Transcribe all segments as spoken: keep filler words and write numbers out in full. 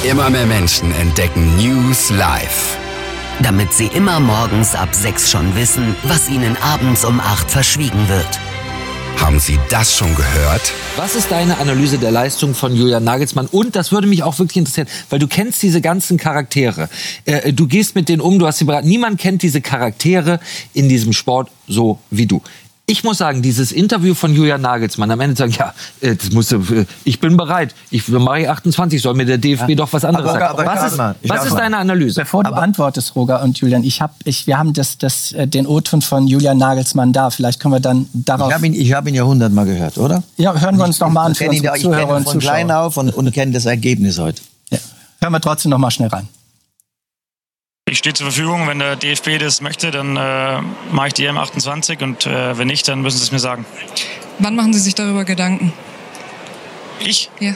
Immer mehr Menschen entdecken News live. Damit sie immer morgens ab sechs schon wissen, was ihnen abends um acht verschwiegen wird. Haben Sie das schon gehört? Was ist deine Analyse der Leistung von Julian Nagelsmann? Und das würde mich auch wirklich interessieren, weil du kennst diese ganzen Charaktere. Äh, du gehst mit denen um, du hast sie beraten. Niemand kennt diese Charaktere in diesem Sport so wie du. Ich muss sagen, dieses Interview von Julian Nagelsmann, am Ende sagen, ja, das muss, ich bin bereit, ich mache achtundzwanzig, soll mir der D F B ja. doch was anderes aber, sagen. aber, was ist, was ist deine Analyse? Bevor du aber, antwortest, Roger und Julian, ich hab, ich, wir haben das, das, den O-Ton von Julian Nagelsmann da. Vielleicht können wir dann darauf... Ich habe ihn, ich hab ihn ja hundertmal gehört, oder? Ja, hören wir uns noch mal an für unsere ihn, Zuhörer ich kenne ihn und von Zuschauer. klein auf und, und kenne das Ergebnis heute. Ja. Hören wir trotzdem noch mal schnell rein. Ich stehe zur Verfügung, wenn der D F B das möchte, dann äh, mache ich die E M achtundzwanzig und äh, wenn nicht, dann müssen Sie es mir sagen. Wann machen Sie sich darüber Gedanken? Ich? Ja.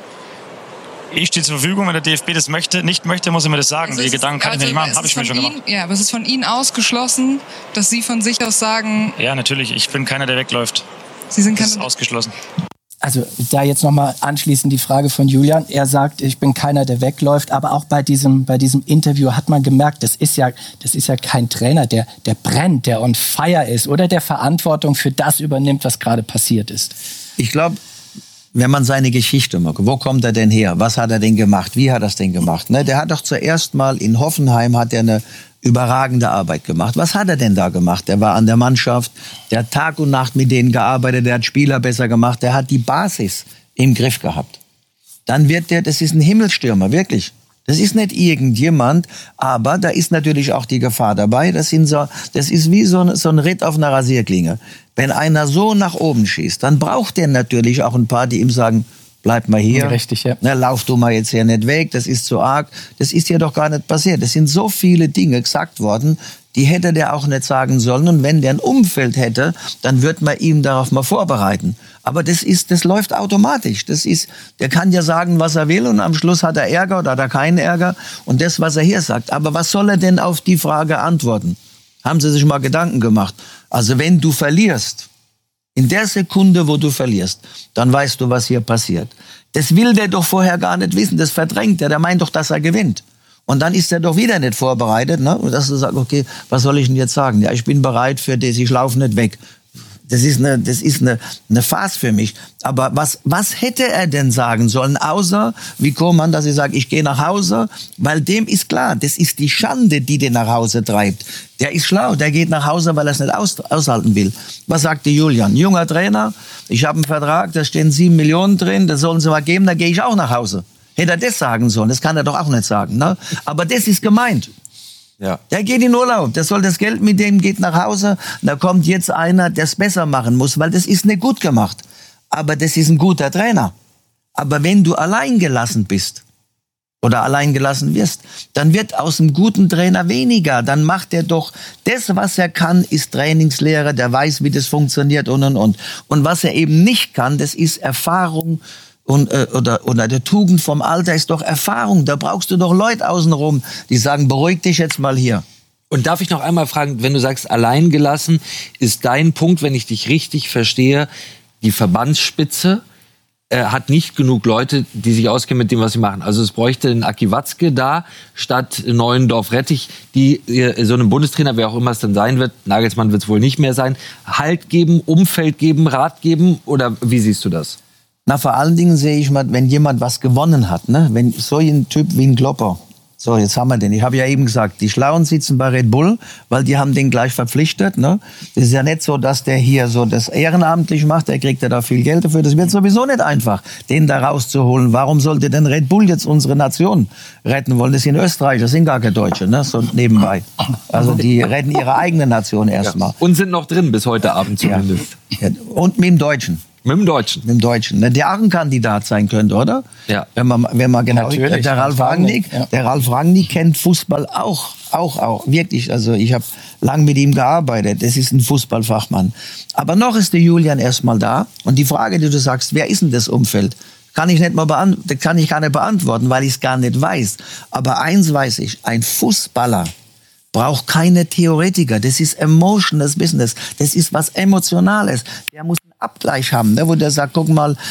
Ich stehe zur Verfügung, wenn der D F B das möchte. Nicht möchte, muss er mir das sagen. Also die Gedanken kann also ich mir nicht machen, habe ich mir schon Ihnen, gemacht. Ja, aber es ist von Ihnen ausgeschlossen, dass Sie von sich aus sagen... Ja, natürlich. Ich bin keiner, der wegläuft. Sie sind das keine... ist ausgeschlossen. Also da jetzt nochmal anschließend die Frage von Julian. Er sagt, ich bin keiner, der wegläuft. Aber auch bei diesem, bei diesem Interview hat man gemerkt, das ist ja, das ist ja kein Trainer, der, der brennt, der on fire ist oder der Verantwortung für das übernimmt, was gerade passiert ist. Ich glaube, wenn man seine Geschichte mag, wo kommt er denn her? Was hat er denn gemacht? Wie hat er es denn gemacht? Ne, der hat doch zuerst mal in Hoffenheim hat er eine überragende Arbeit gemacht. Was hat er denn da gemacht? Er war an der Mannschaft, der hat Tag und Nacht mit denen gearbeitet, der hat Spieler besser gemacht, der hat die Basis im Griff gehabt. Dann wird der, das ist ein Himmelstürmer, wirklich. Das ist nicht irgendjemand, aber da ist natürlich auch die Gefahr dabei. Das, sind so, das ist wie so ein, so ein Ritt auf einer Rasierklinge. Wenn einer so nach oben schießt, dann braucht der natürlich auch ein paar, die ihm sagen, bleib mal hier, Richtig, ja. Na, lauf du mal jetzt hier nicht weg, das ist zu arg. Das ist ja doch gar nicht passiert. Es sind so viele Dinge gesagt worden, die hätte der auch nicht sagen sollen. Und wenn der ein Umfeld hätte, dann würde man ihm darauf mal vorbereiten. Aber das ist, das läuft automatisch. Das ist, der kann ja sagen, was er will und am Schluss hat er Ärger oder hat er keinen Ärger. Und das, was er hier sagt. Aber was soll er denn auf die Frage antworten? Haben Sie sich mal Gedanken gemacht? Also wenn du verlierst, in der Sekunde, wo du verlierst, dann weißt du, was hier passiert. Das will der doch vorher gar nicht wissen, das verdrängt er, der meint doch, dass er gewinnt. Und dann ist er doch wieder nicht vorbereitet, ne? Und dass du sagst, okay, was soll ich denn jetzt sagen? Ja, ich bin bereit für das, ich laufe nicht weg. Das ist eine, das ist eine, eine Farce für mich. Aber was, was hätte er denn sagen sollen, außer, wie Kohlmann, dass er sagt, ich gehe nach Hause, weil dem ist klar, das ist die Schande, die den nach Hause treibt. Der ist schlau, der geht nach Hause, weil er es nicht aus, aushalten will. Was sagte Julian? Junger Trainer, ich habe einen Vertrag, da stehen sieben Millionen drin, das sollen sie mal geben, da gehe ich auch nach Hause. Hätte er das sagen sollen, das kann er doch auch nicht sagen, ne? Aber das ist gemeint. Ja. Der geht in Urlaub, der soll das Geld mit dem, geht nach Hause. Da kommt jetzt einer, der es besser machen muss, weil das ist nicht gut gemacht. Aber das ist ein guter Trainer. Aber wenn du allein gelassen bist oder allein gelassen wirst, dann wird aus einem guten Trainer weniger. Dann macht er doch das, was er kann, ist Trainingslehre, der weiß, wie das funktioniert und und und. Und was er eben nicht kann, das ist Erfahrung. Und, äh, oder, oder der Tugend vom Alter ist doch Erfahrung. Da brauchst du doch Leute außenrum, die sagen, beruhig dich jetzt mal hier. Und darf ich noch einmal fragen, wenn du sagst, allein gelassen, ist dein Punkt, wenn ich dich richtig verstehe, die Verbandsspitze äh, hat nicht genug Leute, die sich auskennen mit dem, was sie machen. Also es bräuchte einen Aki Watzke da, statt Neuendorf-Rettich, die äh, so einem Bundestrainer, wer auch immer es dann sein wird, Nagelsmann wird es wohl nicht mehr sein, Halt geben, Umfeld geben, Rat geben, oder wie siehst du das? Na, vor allen Dingen sehe ich mal, wenn jemand was gewonnen hat, ne, wenn so ein Typ wie ein Klopper, so, jetzt haben wir den. Ich habe ja eben gesagt, die Schlauen sitzen bei Red Bull, weil die haben den gleich verpflichtet, ne. Das ist ja nicht so, dass der hier so das ehrenamtlich macht, der kriegt ja da viel Geld dafür. Das wird sowieso nicht einfach, den da rauszuholen. Warum sollte denn Red Bull jetzt unsere Nation retten wollen? Das sind Österreicher, das sind gar keine Deutsche, ne, so nebenbei. Also die retten ihre eigene Nation erstmal. Ja. Und sind noch drin bis heute Abend zumindest. Ja. Und mit dem Deutschen. Mit dem Deutschen. Mit dem Deutschen. Der auch ein Kandidat sein könnte, oder? Ja. Wenn man, wenn man genau, Natürlich. der Ralf Rangnick, ja. der Ralf Rangnick kennt Fußball auch, auch, auch, wirklich. Also ich habe lang mit ihm gearbeitet. Das ist ein Fußballfachmann. Aber noch ist der Julian erstmal da. Und die Frage, die du sagst, wer ist denn das Umfeld? Kann ich nicht mal beantworten, kann ich gar nicht beantworten, weil ich es gar nicht weiß. Aber eins weiß ich, ein Fußballer braucht keine Theoretiker. Das ist emotional Business. Das ist was Emotionales. Der muss einen Abgleich haben, ne, wo der sagt, guck mal,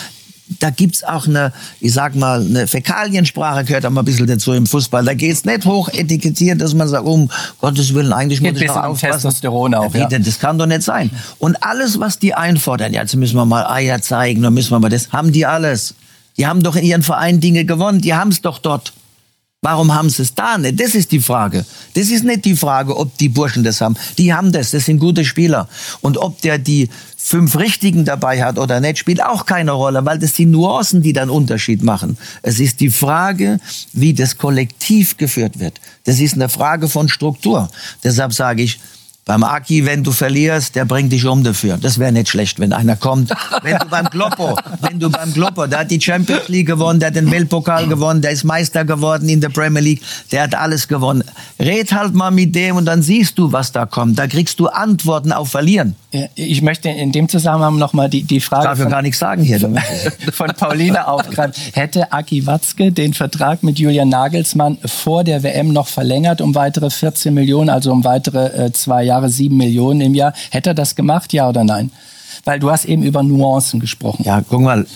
da gibt's auch eine, ich sag mal, eine Fäkaliensprache gehört auch mal ein bisschen dazu im Fußball. Da geht's nicht hoch etikettiert, dass man sagt, um Gottes Willen, eigentlich muss ich noch aufpassen. Testosteron auch, ja. Das kann doch nicht sein. Und alles, was die einfordern, ja, jetzt müssen wir mal Eier zeigen, dann müssen wir mal das, haben die alles. Die haben doch in ihren Verein Dinge gewonnen, die haben's doch dort. Warum haben sie es da nicht? Das ist die Frage. Das ist nicht die Frage, ob die Burschen das haben. Die haben das, das sind gute Spieler. Und ob der die fünf Richtigen dabei hat oder nicht, spielt auch keine Rolle, weil das die Nuancen, die dann Unterschied machen. Es ist die Frage, wie das Kollektiv geführt wird. Das ist eine Frage von Struktur. Deshalb sage ich, beim Aki, wenn du verlierst, der bringt dich um dafür. Das wäre nicht schlecht, wenn einer kommt. Wenn du beim Kloppo, wenn du beim Kloppo, der hat die Champions League gewonnen, der hat den Weltpokal gewonnen, der ist Meister geworden in der Premier League, der hat alles gewonnen. Red halt mal mit dem und dann siehst du, was da kommt. Da kriegst du Antworten auf Verlieren. Ich möchte in dem Zusammenhang noch mal die, die Frage ich darf ja von, gar nichts sagen hier. von Pauline aufgreifen. Hätte Aki Watzke den Vertrag mit Julian Nagelsmann vor der W M noch verlängert um weitere vierzehn Millionen, also um weitere äh, zwei Jahre, sieben Millionen im Jahr? Hätte er das gemacht, ja oder nein? Weil du hast eben über Nuancen gesprochen. Ja, guck mal.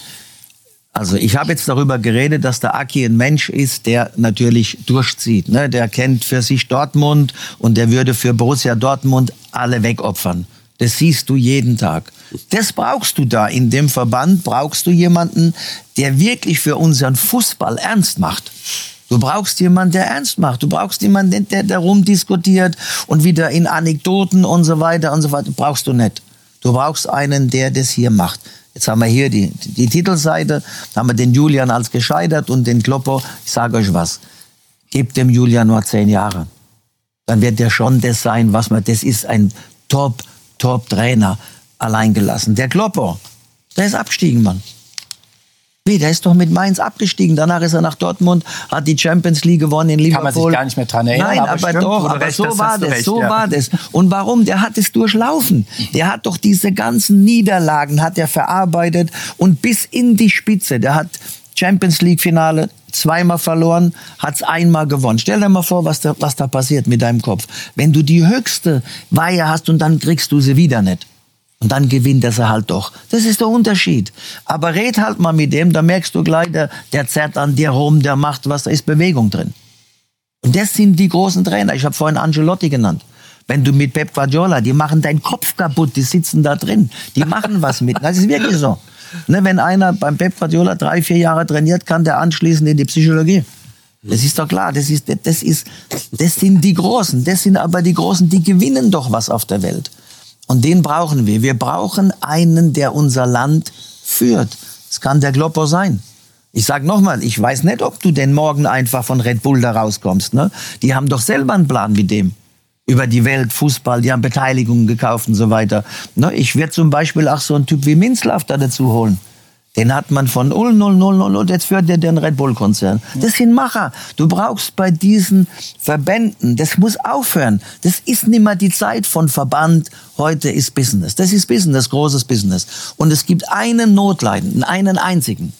Also ich habe jetzt darüber geredet, dass der Aki ein Mensch ist, der natürlich durchzieht. Ne? Der kennt für sich Dortmund und der würde für Borussia Dortmund alle wegopfern. Das siehst du jeden Tag. Das brauchst du da. In dem Verband brauchst du jemanden, der wirklich für unseren Fußball ernst macht. Du brauchst jemanden, der ernst macht. Du brauchst jemanden, der darum diskutiert und wieder in Anekdoten und so weiter und so weiter. Brauchst du nicht. Du brauchst einen, der das hier macht. Jetzt haben wir hier die, die Titelseite, da haben wir den Julian als gescheitert und den Kloppo. Ich sage euch was, gebt dem Julian nur zehn Jahre. Dann wird der schon das sein, was man, das ist ein Top Top-Trainer allein gelassen. Der Kloppo, der ist abgestiegen, Mann. Wie, der ist doch mit Mainz abgestiegen. Danach ist er nach Dortmund, hat die Champions League gewonnen in Liverpool. Kann man sich gar nicht mehr dran erinnern. Nein, aber, aber stimmt, doch, aber recht, so das war das, recht, so ja. war das. Und warum? Der hat es durchlaufen. Der hat doch diese ganzen Niederlagen, hat er verarbeitet und bis in die Spitze. Der hat Champions League Finale zweimal verloren, hat's einmal gewonnen. Stell dir mal vor, was da, was da passiert mit deinem Kopf. Wenn du die höchste Weihe hast und dann kriegst du sie wieder nicht. Und dann gewinnt er sie halt doch. Das ist der Unterschied. Aber red halt mal mit dem, da merkst du gleich, der, der zerrt an dir rum, der macht was, da ist Bewegung drin. Und das sind die großen Trainer. Ich habe vorhin Ancelotti genannt. Wenn du mit Pep Guardiola, die machen deinen Kopf kaputt, die sitzen da drin. Die machen was mit. Das ist wirklich so. Ne, wenn einer beim Pep Guardiola drei, vier Jahre trainiert, kann der anschließend in die Psychologie. Das ist doch klar. Das ist, das ist, das sind die Großen. Das sind aber die Großen, die gewinnen doch was auf der Welt. Und den brauchen wir. Wir brauchen einen, der unser Land führt. Das kann der Kloppo sein. Ich sag nochmal, ich weiß nicht, ob du denn morgen einfach von Red Bull da rauskommst. Ne? Die haben doch selber einen Plan mit dem. Über die Welt, Fußball, die haben Beteiligungen gekauft und so weiter. Ne? Ich werde zum Beispiel auch so einen Typ wie Minzlaff da dazu holen. Den hat man von null null null null und jetzt führt der den Red Bull-Konzern. Das sind Macher. Du brauchst bei diesen Verbänden, das muss aufhören. Das ist nicht mehr die Zeit von Verband, heute ist Business. Das ist Business, großes Business. Und es gibt einen Notleidenden, einen einzigen.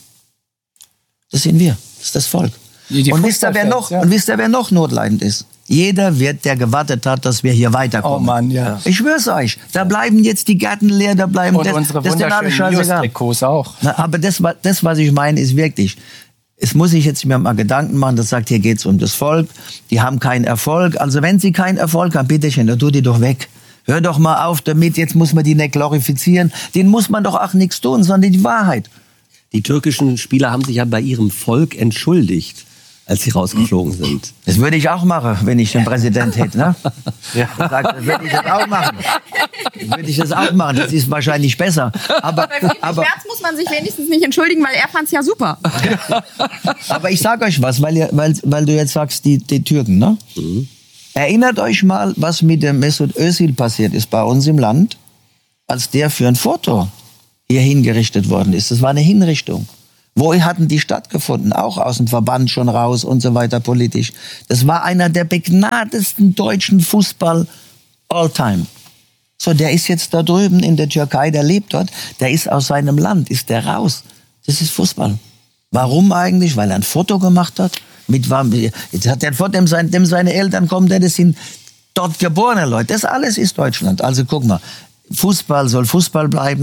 Das sind wir, das ist das Volk. Die und wisst ihr, wer noch, ja. und wisst ihr, wer noch notleidend ist? Jeder wird, der gewartet hat, dass wir hier weiterkommen. Oh Mann, ja. Ich schwör's euch, da bleiben jetzt die Gärten leer, da bleiben... Und das, unsere das wunderschönen News-Trikots auch. Na, aber das, das, was ich meine, ist wirklich... Es muss ich jetzt mir mal Gedanken machen, das sagt, hier geht's um das Volk, die haben keinen Erfolg. Also wenn sie keinen Erfolg haben, bitteschön, dann tu die doch weg. Hör doch mal auf damit, jetzt muss man die nicht glorifizieren. Den muss man doch auch nichts tun, sondern die Wahrheit. Die türkischen Spieler haben sich ja bei ihrem Volk entschuldigt, als sie rausgeflogen sind. Das würde ich auch machen, wenn ich den Präsident hätte. Ne? Ja. Das würde ich das auch machen. Das würde ich das auch machen. Das ist wahrscheinlich besser. Aber, aber bei aber Schmerz muss man sich wenigstens nicht entschuldigen, weil er fand es ja super. Aber ich sage euch was, weil, ihr, weil, weil du jetzt sagst, die, die Türken. Ne? Mhm. Erinnert euch mal, was mit dem Mesut Özil passiert ist bei uns im Land, als der für ein Foto hier hingerichtet worden ist. Das war eine Hinrichtung. Wo hatten die stattgefunden? Auch aus dem Verband schon raus und so weiter politisch. Das war einer der begnadetsten deutschen Fußball all-time. So, der ist jetzt da drüben in der Türkei, der lebt dort, der ist aus seinem Land, ist der raus. Das ist Fußball. Warum eigentlich? Weil er ein Foto gemacht hat. Mit, jetzt hat er ein Foto, dem, sein, dem seine Eltern kommen, das sind dort geborene Leute. Das alles ist Deutschland. Also guck mal, Fußball soll Fußball bleiben.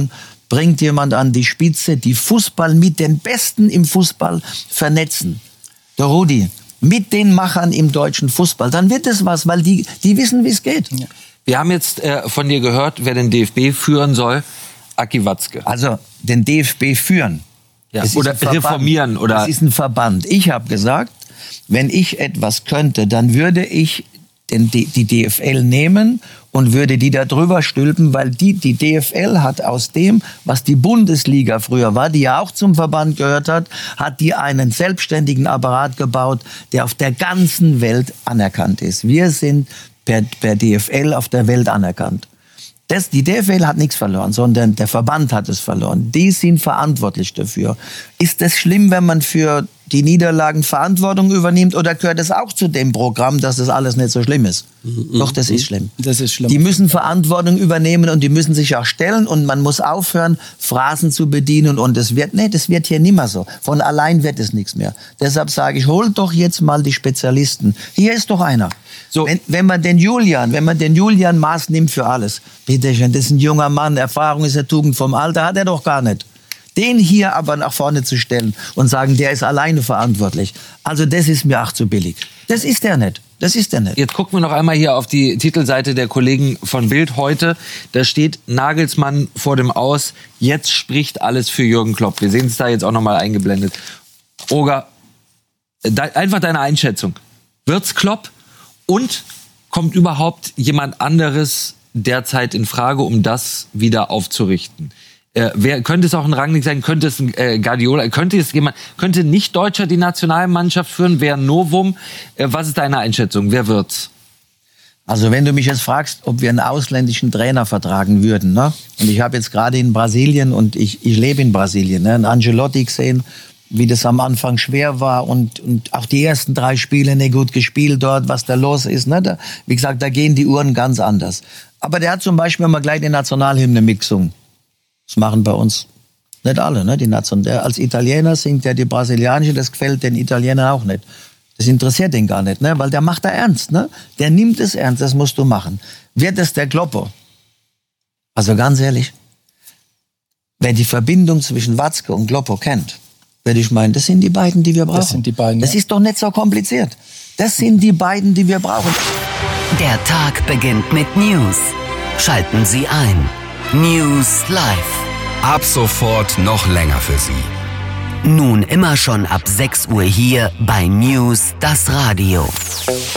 bringt jemand an die Spitze, die Fußball mit den Besten im Fußball vernetzen. Der Rudi, mit den Machern im deutschen Fußball, dann wird es was, weil die, die wissen, wie es geht. Ja. Wir haben jetzt äh, von dir gehört, wer den D F B führen soll. Aki Watzke. Also den D F B führen. Ja. Oder reformieren. Oder das ist ein Verband. Ich habe gesagt, wenn ich etwas könnte, dann würde ich den, die, die D F L nehmen und würde die da drüber stülpen, weil die, die D F L hat aus dem, was die Bundesliga früher war, die ja auch zum Verband gehört hat, hat die einen selbstständigen Apparat gebaut, der auf der ganzen Welt anerkannt ist. Wir sind per, per D F L auf der Welt anerkannt. Das, die D F L hat nichts verloren, sondern der Verband hat es verloren. Die sind verantwortlich dafür. Ist das schlimm, wenn man für die Niederlagen Verantwortung übernimmt, oder gehört es auch zu dem Programm, dass das alles nicht so schlimm ist? Mhm. Doch, das ist schlimm. Das ist schlimm. Die müssen Verantwortung übernehmen und die müssen sich auch stellen, und man muss aufhören, Phrasen zu bedienen, und das wird, nee, das wird hier nimmer so. Von allein wird es nichts mehr. Deshalb sage ich, holt doch jetzt mal die Spezialisten. Hier ist doch einer. So. Wenn, wenn man den Julian, wenn man den Julian Maß nimmt für alles, bitte schön, das ist ein junger Mann, Erfahrung ist eine Tugend, vom Alter hat er doch gar nicht. Den hier aber nach vorne zu stellen und sagen, der ist alleine verantwortlich, also das ist mir auch zu billig. Das ist er nicht. Das ist er nicht. Jetzt gucken wir noch einmal hier auf die Titelseite der Kollegen von Bild heute. Da steht Nagelsmann vor dem Aus. Jetzt spricht alles für Jürgen Klopp. Wir sehen es da jetzt auch noch mal eingeblendet. Roger, de- einfach deine Einschätzung. Wird's Klopp? Und kommt überhaupt jemand anderes derzeit in Frage, um das wieder aufzurichten? Äh, wer, könnte es auch ein Rangnick sein? Könnte es ein äh, Guardiola? Könnte es jemand? Könnte nicht Deutscher die Nationalmannschaft führen? Wäre ein Novum? Äh, was ist deine Einschätzung? Wer wird's? Also wenn du mich jetzt fragst, ob wir einen ausländischen Trainer vertragen würden, ne? Und ich habe jetzt gerade in Brasilien, und ich, ich lebe in Brasilien, ne? einen Ancelotti gesehen, wie das am Anfang schwer war, und, und auch die ersten drei Spiele nicht gut gespielt dort, was da los ist. Ne? Da, wie gesagt, da gehen die Uhren ganz anders. Aber der hat zum Beispiel mal gleich die Nationalhymne mitgesungen. Das machen bei uns nicht alle. Ne? Die Nation, der als Italiener singt ja die brasilianische, das gefällt den Italienern auch nicht. Das interessiert den gar nicht, ne? Weil der macht da ernst. Ne? Der nimmt es ernst, das musst du machen. Wird es der Kloppo? Also ganz ehrlich, wer die Verbindung zwischen Watzke und Kloppo kennt, würde ich meinen, das sind die beiden, die wir brauchen. Das sind die beiden, Das ja. ist doch nicht so kompliziert. Das sind die beiden, die wir brauchen. Der Tag beginnt mit News. Schalten Sie ein. News Live. Ab sofort noch länger für Sie. Nun immer schon ab sechs Uhr hier bei News das Radio.